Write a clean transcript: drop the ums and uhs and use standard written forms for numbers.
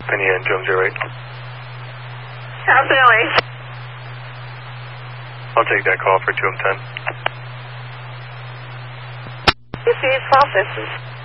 Penny and Jones 08. How's Billy? I'll take that call for 2 of 10. You see his faucets.